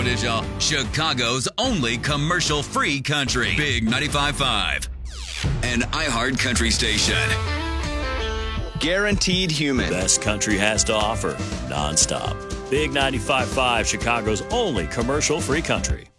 Digital, Chicago's only commercial-free country. Big 95.5. An iHeart country station. Guaranteed human. Best country has to offer, nonstop. Big 95.5, Chicago's only commercial-free country.